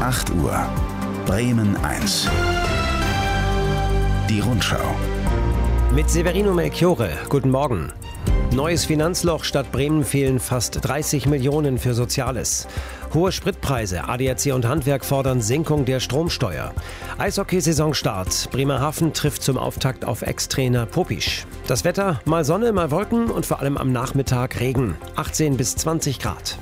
8 Uhr. Bremen 1. Die Rundschau. Mit Severino Melchiore. Guten Morgen. Neues Finanzloch. Stadt Bremen fehlen fast 30 Millionen für Soziales. Hohe Spritpreise. ADAC und Handwerk fordern Senkung der Stromsteuer. Eishockeysaisonstart. Bremerhaven trifft zum Auftakt auf Ex-Trainer Popisch. Das Wetter: mal Sonne, mal Wolken und vor allem am Nachmittag Regen. 18 bis 20 Grad.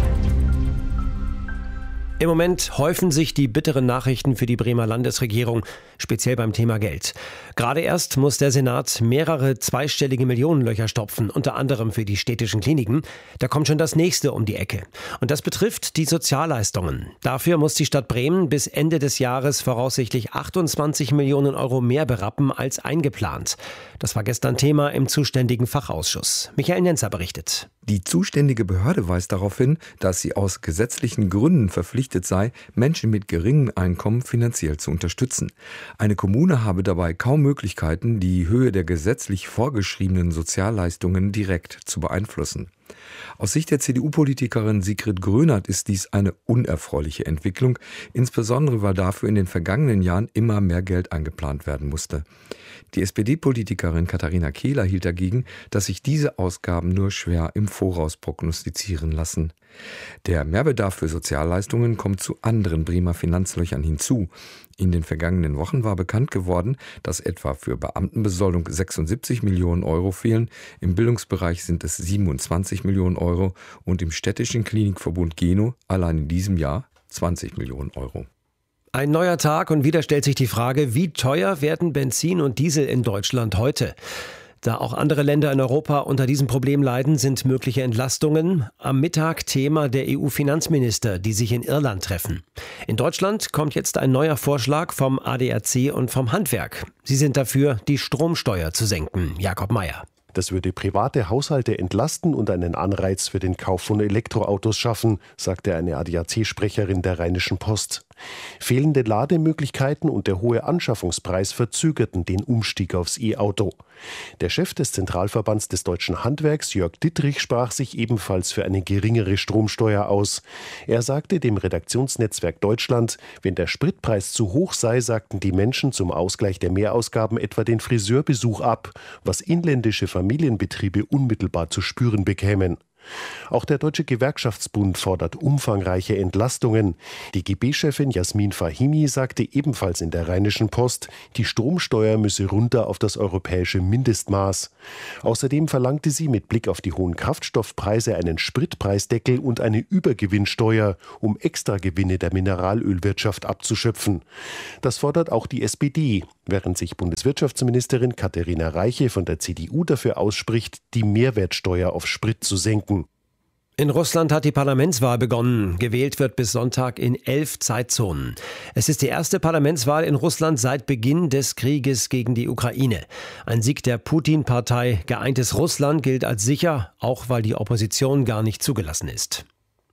Im Moment häufen sich die bitteren Nachrichten für die Bremer Landesregierung, speziell beim Thema Geld. Gerade erst muss der Senat mehrere zweistellige Millionenlöcher stopfen, unter anderem für die städtischen Kliniken. Da kommt schon das nächste um die Ecke. Und das betrifft die Sozialleistungen. Dafür muss die Stadt Bremen bis Ende des Jahres voraussichtlich 28 Millionen Euro mehr berappen als eingeplant. Das war gestern Thema im zuständigen Fachausschuss. Michael Nenzer berichtet. Die zuständige Behörde weist darauf hin, dass sie aus gesetzlichen Gründen verpflichtet sei, Menschen mit geringem Einkommen finanziell zu unterstützen. Eine Kommune habe dabei kaum Möglichkeiten, die Höhe der gesetzlich vorgeschriebenen Sozialleistungen direkt zu beeinflussen. Aus Sicht der CDU-Politikerin Sigrid Grönert ist dies eine unerfreuliche Entwicklung, insbesondere weil dafür in den vergangenen Jahren immer mehr Geld eingeplant werden musste. Die SPD-Politikerin Katharina Kehler hielt dagegen, dass sich diese Ausgaben nur schwer im Voraus prognostizieren lassen. Der Mehrbedarf für Sozialleistungen kommt zu anderen Bremer Finanzlöchern hinzu. In den vergangenen Wochen war bekannt geworden, dass etwa für Beamtenbesoldung 76 Millionen Euro fehlen, im Bildungsbereich sind es 27 Millionen Euro und im städtischen Klinikverbund Geno allein in diesem Jahr 20 Millionen Euro. Ein neuer Tag und wieder stellt sich die Frage, wie teuer werden Benzin und Diesel in Deutschland heute? Da auch andere Länder in Europa unter diesem Problem leiden, sind mögliche Entlastungen am Mittag Thema der EU-Finanzminister, die sich in Irland treffen. In Deutschland kommt jetzt ein neuer Vorschlag vom ADAC und vom Handwerk. Sie sind dafür, die Stromsteuer zu senken. Jakob Mayer. Das würde private Haushalte entlasten und einen Anreiz für den Kauf von Elektroautos schaffen, sagte eine ADAC-Sprecherin der Rheinischen Post. Fehlende Lademöglichkeiten und der hohe Anschaffungspreis verzögerten den Umstieg aufs E-Auto. Der Chef des Zentralverbands des deutschen Handwerks, Jörg Dittrich, sprach sich ebenfalls für eine geringere Stromsteuer aus. Er sagte dem Redaktionsnetzwerk Deutschland, wenn der Spritpreis zu hoch sei, sagten die Menschen zum Ausgleich der Mehrausgaben etwa den Friseurbesuch ab, was inländische Familienbetriebe unmittelbar zu spüren bekämen. Auch der Deutsche Gewerkschaftsbund fordert umfangreiche Entlastungen. Die GB-Chefin Jasmin Fahimi sagte ebenfalls in der Rheinischen Post, die Stromsteuer müsse runter auf das europäische Mindestmaß. Außerdem verlangte sie mit Blick auf die hohen Kraftstoffpreise einen Spritpreisdeckel und eine Übergewinnsteuer, um Extragewinne der Mineralölwirtschaft abzuschöpfen. Das fordert auch die SPD, während sich Bundeswirtschaftsministerin Katharina Reiche von der CDU dafür ausspricht, die Mehrwertsteuer auf Sprit zu senken. In Russland hat die Parlamentswahl begonnen. Gewählt wird bis Sonntag in 11 Zeitzonen. Es ist die erste Parlamentswahl in Russland seit Beginn des Krieges gegen die Ukraine. Ein Sieg der Putin-Partei Geeintes Russland gilt als sicher, auch weil die Opposition gar nicht zugelassen ist.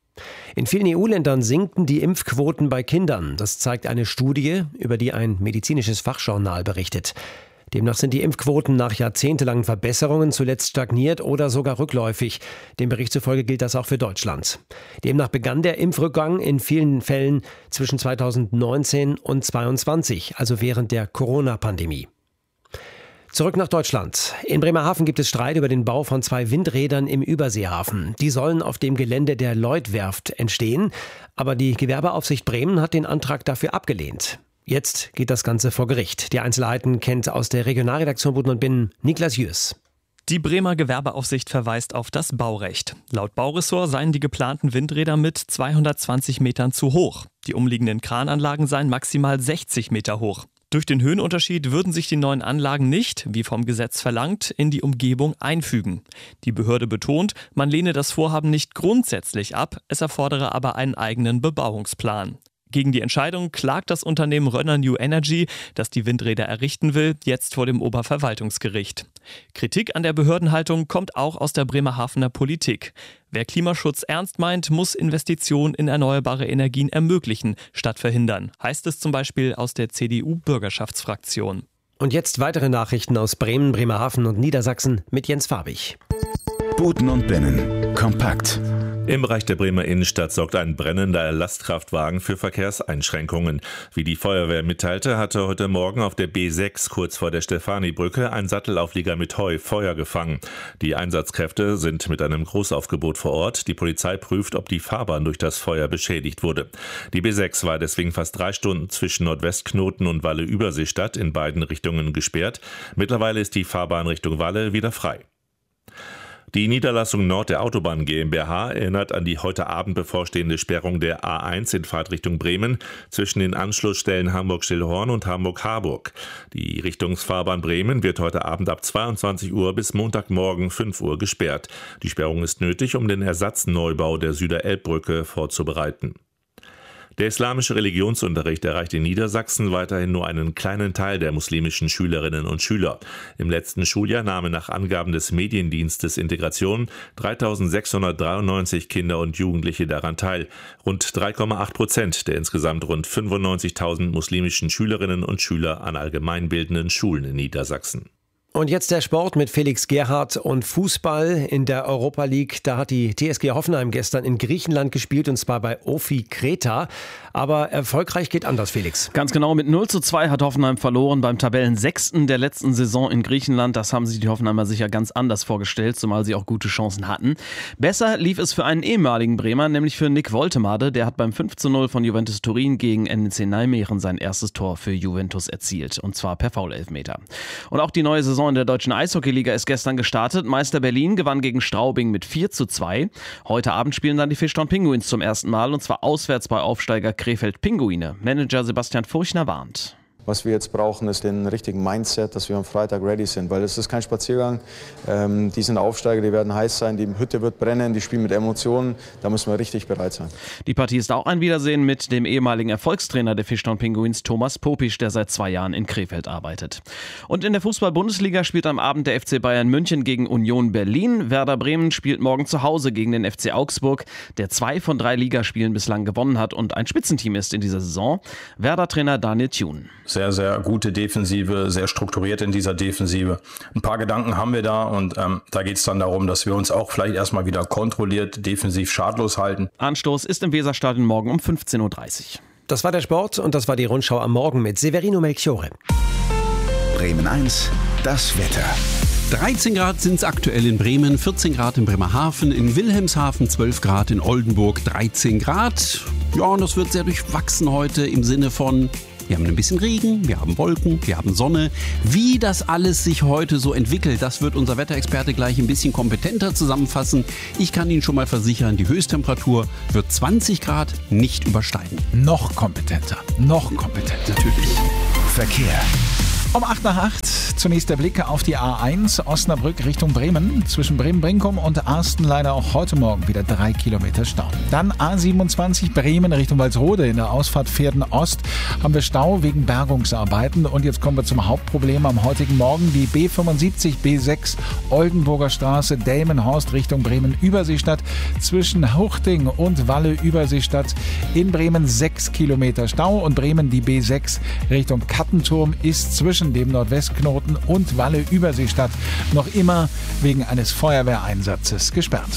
In vielen EU-Ländern sinken die Impfquoten bei Kindern. Das zeigt eine Studie, über die ein medizinisches Fachjournal berichtet. Demnach sind die Impfquoten nach jahrzehntelangen Verbesserungen zuletzt stagniert oder sogar rückläufig. Dem Bericht zufolge gilt das auch für Deutschland. Demnach begann der Impfrückgang in vielen Fällen zwischen 2019 und 2022, also während der Corona-Pandemie. Zurück nach Deutschland. In Bremerhaven gibt es Streit über den Bau von 2 Windrädern im Überseehafen. Die sollen auf dem Gelände der Lloyd-Werft entstehen, aber die Gewerbeaufsicht Bremen hat den Antrag dafür abgelehnt. Jetzt geht das Ganze vor Gericht. Die Einzelheiten kennt aus der Regionalredaktion Buden und Binnen Niklas Jürs. Die Bremer Gewerbeaufsicht verweist auf das Baurecht. Laut Bauressort seien die geplanten Windräder mit 220 Metern zu hoch. Die umliegenden Krananlagen seien maximal 60 Meter hoch. Durch den Höhenunterschied würden sich die neuen Anlagen nicht, wie vom Gesetz verlangt, in die Umgebung einfügen. Die Behörde betont, man lehne das Vorhaben nicht grundsätzlich ab, es erfordere aber einen eigenen Bebauungsplan. Gegen die Entscheidung klagt das Unternehmen Rönner New Energy, das die Windräder errichten will, jetzt vor dem Oberverwaltungsgericht. Kritik an der Behördenhaltung kommt auch aus der Bremerhavener Politik. Wer Klimaschutz ernst meint, muss Investitionen in erneuerbare Energien ermöglichen, statt verhindern, heißt es zum Beispiel aus der CDU-Bürgerschaftsfraktion. Und jetzt weitere Nachrichten aus Bremen, Bremerhaven und Niedersachsen mit Jens Farbig. Buten und Binnen. Kompakt. Im Bereich der Bremer Innenstadt sorgt ein brennender Lastkraftwagen für Verkehrseinschränkungen. Wie die Feuerwehr mitteilte, hatte heute Morgen auf der B6 kurz vor der Stefani-Brücke ein Sattelauflieger mit Heu Feuer gefangen. Die Einsatzkräfte sind mit einem Großaufgebot vor Ort. Die Polizei prüft, ob die Fahrbahn durch das Feuer beschädigt wurde. Die B6 war deswegen fast 3 Stunden zwischen Nordwestknoten und Walle-Überseestadt in beiden Richtungen gesperrt. Mittlerweile ist die Fahrbahn Richtung Walle wieder frei. Die Niederlassung Nord der Autobahn GmbH erinnert an die heute Abend bevorstehende Sperrung der A1 in Fahrtrichtung Bremen zwischen den Anschlussstellen Hamburg-Stillhorn und Hamburg-Harburg. Die Richtungsfahrbahn Bremen wird heute Abend ab 22 Uhr bis Montagmorgen 5 Uhr gesperrt. Die Sperrung ist nötig, um den Ersatzneubau der Süderelbbrücke vorzubereiten. Der islamische Religionsunterricht erreicht in Niedersachsen weiterhin nur einen kleinen Teil der muslimischen Schülerinnen und Schüler. Im letzten Schuljahr nahmen nach Angaben des Mediendienstes Integration 3.693 Kinder und Jugendliche daran teil. Rund 3,8% der insgesamt rund 95.000 muslimischen Schülerinnen und Schüler an allgemeinbildenden Schulen in Niedersachsen. Und jetzt der Sport mit Felix Gerhardt und Fußball in der Europa League. Da hat die TSG Hoffenheim gestern in Griechenland gespielt, und zwar bei OFI Kreta. Aber erfolgreich geht anders, Felix. Ganz genau, mit 0:2 hat Hoffenheim verloren beim Tabellensechsten der letzten Saison in Griechenland. Das haben sich die Hoffenheimer sicher ganz anders vorgestellt, zumal sie auch gute Chancen hatten. Besser lief es für einen ehemaligen Bremer, nämlich für Nick Woltemade. Der hat beim 5:0 von Juventus Turin gegen NEC Nijmegen sein erstes Tor für Juventus erzielt, und zwar per Foul-Elfmeter. Und auch die neue Saison in der deutschen Eishockeyliga ist gestern gestartet. Meister Berlin gewann gegen Straubing mit 4:2. Heute Abend spielen dann die Fischtown Pinguins zum ersten Mal, und zwar auswärts bei Aufsteiger Krefeld Pinguine. Manager Sebastian Furchner warnt. Was wir jetzt brauchen, ist den richtigen Mindset, dass wir am Freitag ready sind, weil es ist kein Spaziergang. Die sind Aufsteiger, die werden heiß sein, die Hütte wird brennen, die spielen mit Emotionen, da müssen wir richtig bereit sein. Die Partie ist auch ein Wiedersehen mit dem ehemaligen Erfolgstrainer der Fischtown Pinguins, Thomas Popisch, der seit 2 Jahren in Krefeld arbeitet. Und in der Fußball-Bundesliga spielt am Abend der FC Bayern München gegen Union Berlin. Werder Bremen spielt morgen zu Hause gegen den FC Augsburg, der 2 von 3 Ligaspielen bislang gewonnen hat und ein Spitzenteam ist in dieser Saison. Werder-Trainer Daniel Thune. Sehr, sehr gute Defensive, sehr strukturiert in dieser Defensive. Ein paar Gedanken haben wir da, und da geht es dann darum, dass wir uns auch vielleicht erstmal wieder kontrolliert, defensiv schadlos halten. Anstoß ist im Weserstadion morgen um 15:30 Uhr. Das war der Sport und das war die Rundschau am Morgen mit Severino Melchiore. Bremen 1, das Wetter. 13 Grad sind es aktuell in Bremen, 14 Grad in Bremerhaven, in Wilhelmshaven 12 Grad, in Oldenburg 13 Grad. Ja, und das wird sehr durchwachsen heute im Sinne von: wir haben ein bisschen Regen, wir haben Wolken, wir haben Sonne. Wie das alles sich heute so entwickelt, das wird unser Wetterexperte gleich ein bisschen kompetenter zusammenfassen. Ich kann Ihnen schon mal versichern, die Höchsttemperatur wird 20 Grad nicht übersteigen. Noch kompetenter. Natürlich. Verkehr. Um 8:08 zunächst der Blick auf die A1 Osnabrück Richtung Bremen. Zwischen Bremen-Brinkum und Arsten leider auch heute Morgen wieder 3 Kilometer Stau. Dann A27 Bremen Richtung Walsrode. In der Ausfahrt Pferden Ost haben wir Stau wegen Bergungsarbeiten. Und jetzt kommen wir zum Hauptproblem am heutigen Morgen. Die B75, B6 Oldenburger Straße, Delmenhorst Richtung Bremen-Überseestadt. Zwischen Huchting und Walle-Überseestadt in Bremen 6 Kilometer Stau. Und Bremen die B6 Richtung Kattenturm ist zwischen dem Nordwestknoten und Walle-Überseestadt noch immer wegen eines Feuerwehreinsatzes gesperrt.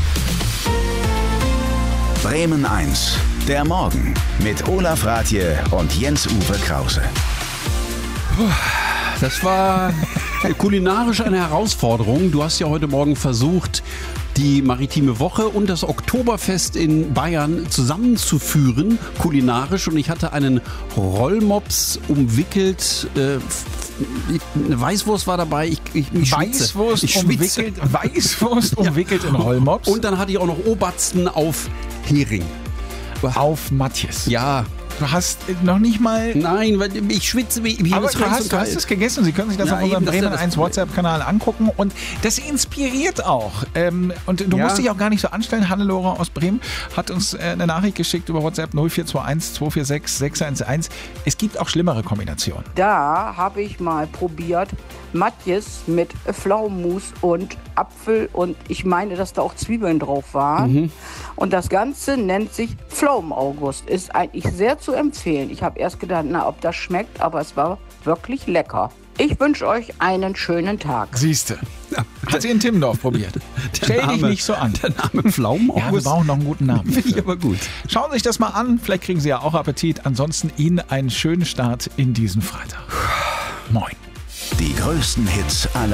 Bremen 1, der Morgen mit Olaf Rathje und Jens-Uwe Krause. Das war kulinarisch eine Herausforderung. Du hast ja heute Morgen versucht, die Maritime Woche und das Oktoberfest in Bayern zusammenzuführen, kulinarisch. Und ich hatte einen Rollmops umwickelt. Eine Weißwurst war dabei. Ich schwitze. Weißwurst umwickelt in Rollmops. Und dann hatte ich auch noch Obersten auf Hering. Auf Matjes. Ja. Du hast noch nicht mal... Nein, weil ich schwitze. Aber du hast es gegessen. Sie können sich das auf unserem Bremen 1 WhatsApp-Kanal angucken. Und das inspiriert auch. Und du musst dich auch gar nicht so anstellen. Hannelore aus Bremen hat uns eine Nachricht geschickt über WhatsApp 0421 246 611. Es gibt auch schlimmere Kombinationen. Da habe ich mal probiert, Matjes mit Pflaumenmus und Apfel, und ich meine, dass da auch Zwiebeln drauf waren. Mhm. Und das Ganze nennt sich Pflaumen-August. Ist eigentlich sehr zu empfehlen. Ich habe erst gedacht, ob das schmeckt, aber es war wirklich lecker. Ich wünsche euch einen schönen Tag. Siehste. Hat sie in Timmendorf probiert. Stell dich nicht so an. Der Name Pflaumenaugust. Ja, wir brauchen noch einen guten Namen. Finde ich aber gut. Schauen Sie sich das mal an. Vielleicht kriegen Sie ja auch Appetit. Ansonsten Ihnen einen schönen Start in diesen Freitag. Moin. Die größten Hits aller